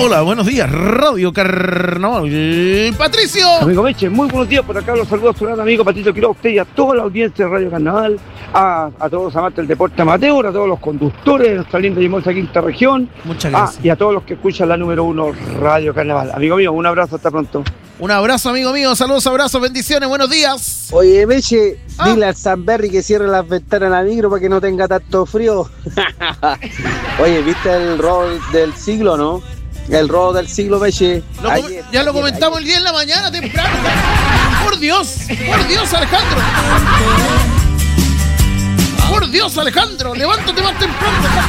Hola, buenos días, Radio Carnaval. Patricio. Amigo Meche, muy buenos días. Por acá los saludos a su gran amigo Patricio Quiroga, a usted y a toda la audiencia de Radio Carnaval, a todos los amantes del deporte amateur, a todos los conductores de nuestra linda y hermosa quinta región. Muchas gracias. Y a todos los que escuchan la número 1 Radio Carnaval. Amigo mío, un abrazo, hasta pronto. Un abrazo, amigo mío. Saludos, abrazos, bendiciones, buenos días. Oye, Meche, dile al Sanberry que cierre las ventanas en la micro para que no tenga tanto frío. Oye, ¿viste el robo del siglo, no? El robo del siglo, Meche. Ya lo comentamos el día en la mañana, temprano. Por Dios, Alejandro. Por Dios, Alejandro, levántate más temprano.